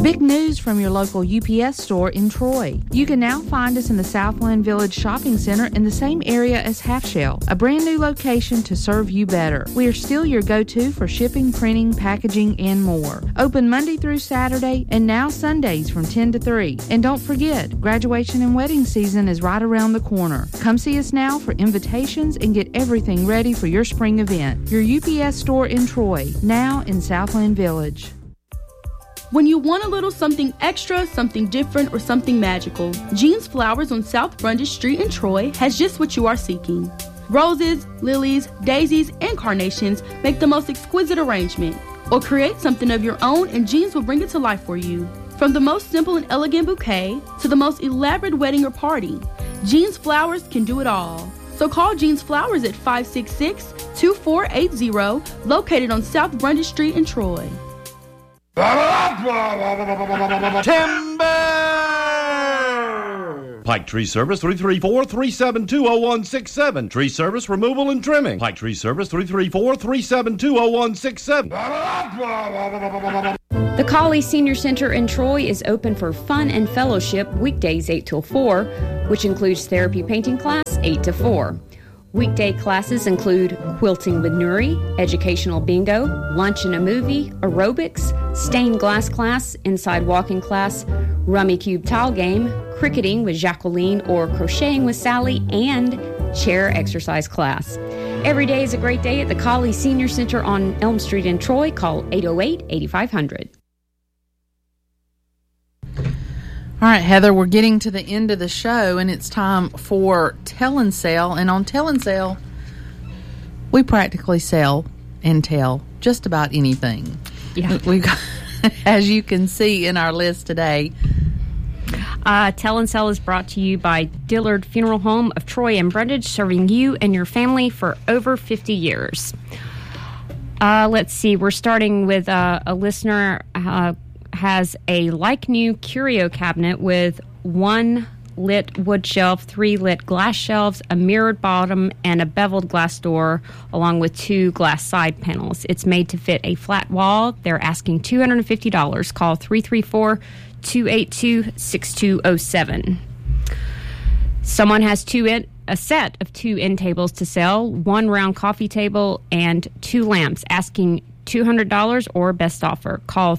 Big news from your local UPS store in Troy. You can now find us in the Southland Village Shopping Center in the same area as Half Shell, a brand new location to serve you better. We are still your go-to for shipping, printing, packaging, and more. Open Monday through Saturday and now Sundays from 10 to 3. And don't forget, graduation and wedding season is right around the corner. Come see us now for invitations and get everything ready for your spring event. Your UPS store in Troy, now in Southland Village. When you want a little something extra, something different, or something magical, Jean's Flowers on South Brundage Street in Troy has just what you are seeking. Roses, lilies, daisies, and carnations make the most exquisite arrangement. Or create something of your own and Jean's will bring it to life for you. From the most simple and elegant bouquet to the most elaborate wedding or party, Jean's Flowers can do it all. So call Jean's Flowers at 566-2480, located on South Brundage Street in Troy. Timber! Pike Tree Service 334-372-0167. Tree Service Removal and Trimming. Pike Tree Service 334-372-0167. The Colley Senior Center in Troy is open for fun and fellowship weekdays 8 till 4, which includes therapy painting class 8 to 4. Weekday classes include quilting with Nuri, educational bingo, lunch and a movie, aerobics, stained glass class, inside walking class, rummy cube tile game, cricketing with Jacqueline or crocheting with Sally, and chair exercise class. Every day is a great day at the Colley Senior Center on Elm Street in Troy. Call 808-8500. All right, Heather, we're getting to the end of the show, and it's time for Tell and Sell. And on Tell and Sell, we practically sell and tell just about anything. Yeah. We got, as you can see in our list today. Tell and Sell is brought to you by Dillard Funeral Home of Troy and Brundage, serving you and your family for over 50 years. Let's see. We're starting with a listener has a like-new curio cabinet with 1 lit wood shelf, 3 lit glass shelves, a mirrored bottom, and a beveled glass door, along with 2 glass side panels. It's made to fit a flat wall. They're asking $250. Call 334-282-6207. Someone has a set of 2 end tables to sell, 1 round coffee table, and 2 lamps, asking $200 or best offer. Call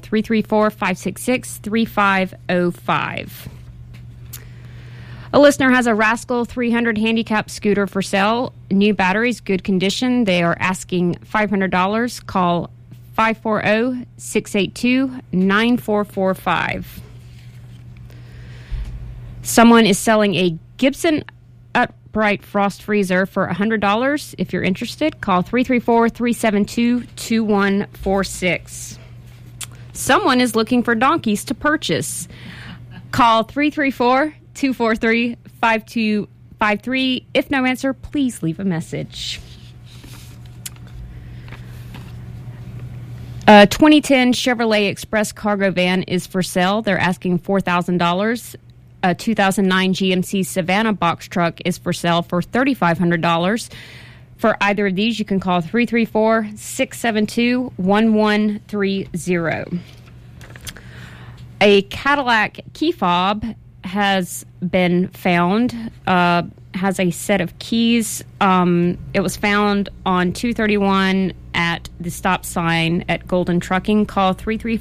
334-566-3505. A listener has a Rascal 300 handicap scooter for sale. New batteries, good condition. They are asking $500. Call 540-682-9445. Someone is selling a Gibson upright frost freezer for $100. If you're interested, call 334-372-2146. Someone is looking for donkeys to purchase. Call 334-243-5253. If no answer, please leave a message. 2010 Chevrolet Express cargo van is for sale. They're asking $4,000. A 2009 GMC Savannah box truck is for sale for $3,500. For either of these, you can call 334-672-1130. A Cadillac key fob has been found, has a set of keys. It was found on 231 at the stop sign at Golden Trucking. Call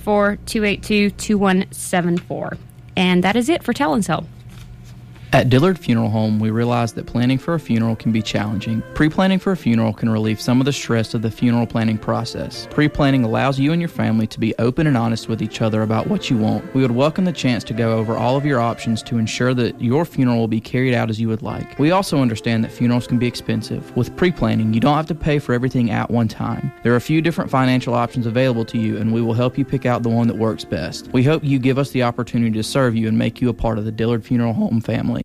334-282-2174. And that is it for Tell and Sell. At Dillard Funeral Home, we realize that planning for a funeral can be challenging. Pre-planning for a funeral can relieve some of the stress of the funeral planning process. Pre-planning allows you and your family to be open and honest with each other about what you want. We would welcome the chance to go over all of your options to ensure that your funeral will be carried out as you would like. We also understand that funerals can be expensive. With pre-planning, you don't have to pay for everything at one time. There are a few different financial options available to you, and we will help you pick out the one that works best. We hope you give us the opportunity to serve you and make you a part of the Dillard Funeral Home family.